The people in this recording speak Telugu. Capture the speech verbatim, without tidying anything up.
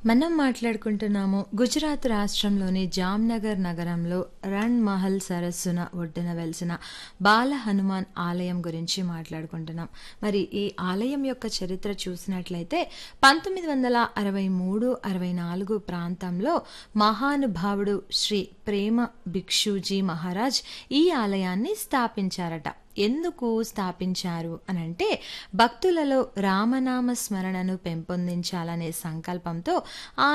మనం మాట్లాడుకుంటున్నాము గుజరాత్ రాష్ట్రంలోని జామ్నగర్ నగరంలో రణ్ మహల్ సరస్సున ఒడ్డున వెలిసిన బాల హనుమాన్ ఆలయం గురించి మాట్లాడుకుంటున్నాం. మరి ఈ ఆలయం యొక్క చరిత్ర చూసినట్లయితే పంతొమ్మిది వందల అరవై మూడు అరవై నాలుగు ప్రాంతంలో మహానుభావుడు శ్రీ ప్రేమ భిక్షుజీ మహారాజ్ ఈ ఆలయాన్ని స్థాపించారట. ఎందుకు స్థాపించారు అనంటే భక్తులలో రామనామ స్మరణను పెంపొందించాలనే సంకల్పంతో